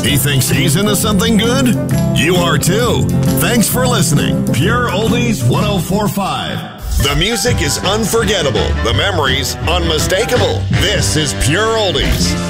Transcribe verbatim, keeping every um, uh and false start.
He thinks he's into something good? You are too. Thanks for listening. Pure Oldies one oh four point five. The music is unforgettable. The memories unmistakable. This is Pure Oldies.